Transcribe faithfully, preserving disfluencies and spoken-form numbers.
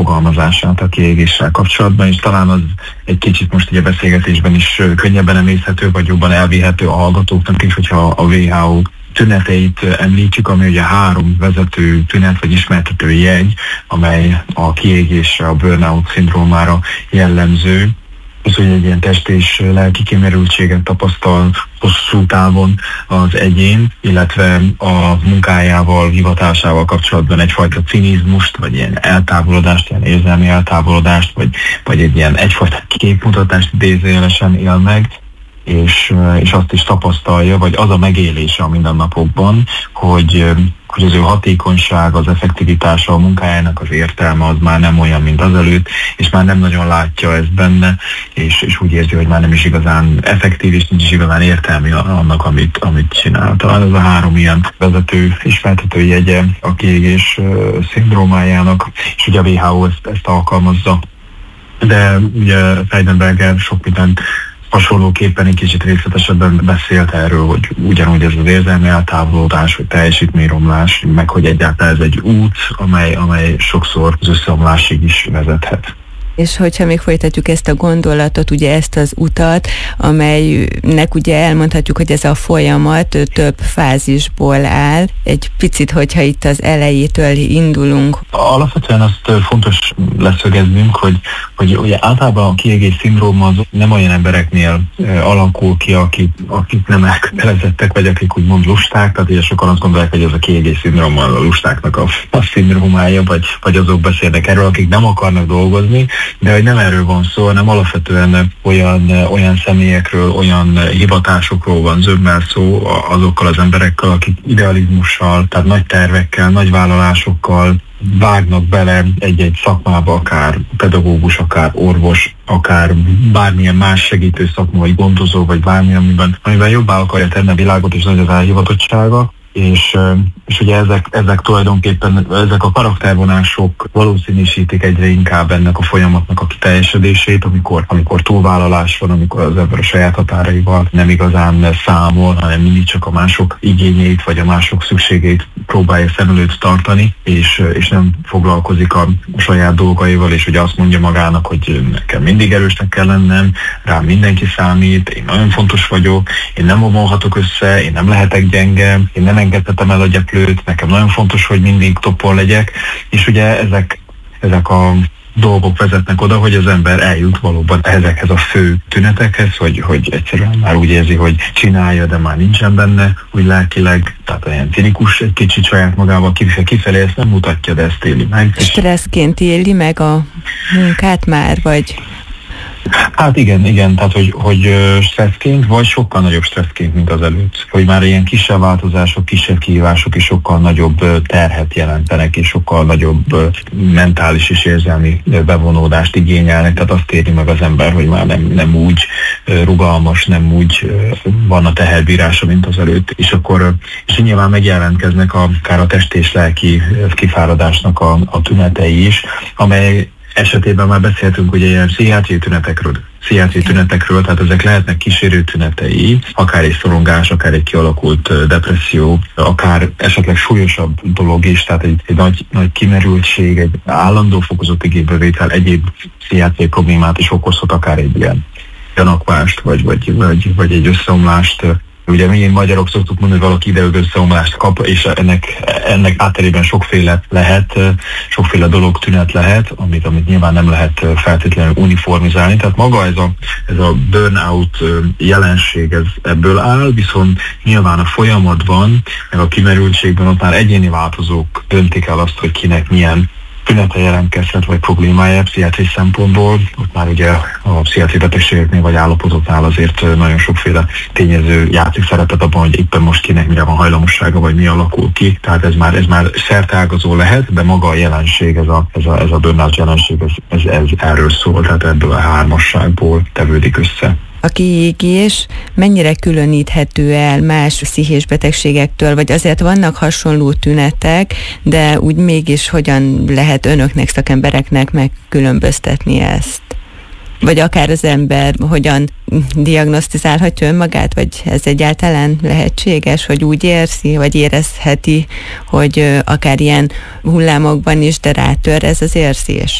megfogalmazását a kiégéssel kapcsolatban, és talán az egy kicsit most ugye a beszélgetésben is könnyebben emészhető, vagy jobban elvihető a hallgatóknak is, hogyha a dupla vé há ó tüneteit említjük, ami ugye három vezető tünet vagy ismertető jegy, amely a kiégésre, a burnout szindrómára jellemző. Az, hogy egy ilyen test és lelki kimerültséget tapasztal hosszú távon az egyén, illetve a munkájával, hivatásával kapcsolatban egyfajta cinizmust, vagy ilyen eltávolodást, ilyen érzelmi eltávolodást, vagy, vagy egy ilyen egyfajta képmutatást idézőjelesen él meg, és, és azt is tapasztalja, vagy az a megélése a mindennapokban, hogy, hogy az ő hatékonyság, az effektivitása, a munkájának az értelme az már nem olyan, mint azelőtt, és már nem nagyon látja ezt benne, és, és úgy érzi, hogy már nem is igazán effektív, és nincs is igazán értelmi annak, amit, amit csinál. Talán ez a három ilyen vezető és feltető jegye a kiégés szindrómájának, és ugye a dupla vé há ó ezt, ezt alkalmazza. De ugye Freudenberger sok mindent hasonlóképpen egy kicsit részletesebben beszélt erről, hogy ugyanúgy ez az érzelmi eltávolodás, vagy teljesítményromlás, meg hogy egyáltalán ez egy út, amely, amely sokszor az összeomlásig is vezethet. És hogyha még folytatjuk ezt a gondolatot, ugye ezt az utat, amelynek ugye elmondhatjuk, hogy ez a folyamat több fázisból áll. Egy picit, hogyha itt az elejétől indulunk. Alapvetően azt fontos leszögeznünk, hogy, hogy ugye általában a kiégés szindróma az nem olyan embereknél alakul ki, akik, akik nem elkötelezettek, vagy akik úgymond lusták, tehát ugye sokan azt gondolják, hogy ez a kiégés szindróma a lustáknak a, a szindrómája, vagy, vagy azok beszélnek erről, akik nem akarnak dolgozni, de hogy nem erről van szó, hanem alapvetően olyan, olyan személyekről, olyan hivatásokról van zömmel szó azokkal az emberekkel, akik idealizmussal, tehát nagy tervekkel, nagy vállalásokkal vágnak bele egy-egy szakmába, akár pedagógus, akár orvos, akár bármilyen más segítő szakma, vagy gondozó, vagy bármilyen, amiben, amiben jobbá akarja tenni a világot, és nagy az elhivatottsága. És, és ugye ezek, ezek tulajdonképpen, ezek a karaktervonások valószínűsítik egyre inkább ennek a folyamatnak a kiteljesedését, amikor, amikor túlvállalás van, amikor az ember a saját határaival nem igazán számol, hanem mindig csak a mások igényeit, vagy a mások szükségeit próbálja szem előtt tartani, és, és nem foglalkozik a, a saját dolgaival, és ugye azt mondja magának, hogy nekem mindig erősnek kell lennem, rám mindenki számít, én nagyon fontos vagyok, én nem omolhatok össze, én nem lehetek gyenge, én nem engedhetem el a gyeplőt, nekem nagyon fontos, hogy mindig toppon legyek, és ugye ezek, ezek a dolgok vezetnek oda, hogy az ember eljut valóban ezekhez a fő tünetekhez, hogy, hogy egyszerűen már úgy érzi, hogy csinálja, de már nincsen benne, úgy lelkileg, tehát olyan cinikus egy kicsit saját magával, kifelé ezt nem mutatja, de ezt éli meg. Stresszként éli meg a munkát már, vagy... Hát igen, igen, tehát hogy, hogy stresszként, vagy sokkal nagyobb stresszként, mint az előtt. Hogy már ilyen kisebb változások, kisebb kihívások is sokkal nagyobb terhet jelentenek, és sokkal nagyobb mentális és érzelmi bevonódást igényelnek, tehát azt éri meg az ember, hogy már nem, nem úgy rugalmas, nem úgy van a teherbírása, mint az előtt. És akkor és nyilván megjelentkeznek akár a test és lelki kifáradásnak a, a tünetei is, amely esetében már beszéltünk ugye ilyen pszichiátriai tünetekről, pszichiátriai tünetekről, tehát ezek lehetnek kísérő tünetei, akár egy szorongás, akár egy kialakult depresszió, akár esetleg súlyosabb dolog is, tehát egy, egy nagy, nagy kimerültség, egy állandó fokozott igénybevétel egyéb pszichiátriai problémát is okozhat, akár egy ilyen gyanakvást, vagy, vagy, vagy, vagy egy összeomlást. Ugye mi magyarok szoktuk mondani, hogy valaki ide összeomlást kap, és ennek, ennek átterében sokféle lehet, sokféle dolog tünet lehet, amit, amit nyilván nem lehet feltétlenül uniformizálni. Tehát maga ez a, ez a burnout jelenség ez ebből áll, viszont nyilván a folyamatban, meg a kimerültségben ott már egyéni változók döntik el azt, hogy kinek milyen tünete jelentkezhet, vagy problémája pszichiátriai szempontból. Ott már ugye a pszichiátriai betegségeknél vagy állapotoknál azért nagyon sokféle tényező játszik szerepet abban, hogy éppen most kinek mire van hajlamossága, vagy mi alakul ki. Tehát ez már, ez már szerteágazó lehet, de maga a jelenség, ez a, ez a, ez a burnout jelenség, ez, ez, ez erről szól, tehát ebből a hármasságból tevődik össze. A kiégés mennyire különíthető el más pszichés betegségektől, vagy azért vannak hasonló tünetek, de úgy mégis hogyan lehet önöknek, szakembereknek megkülönböztetni ezt? Vagy akár az ember hogyan diagnosztizálhatja önmagát, vagy ez egyáltalán lehetséges, hogy úgy érzi, vagy érezheti, hogy akár ilyen hullámokban is, de rátör ez az érzés?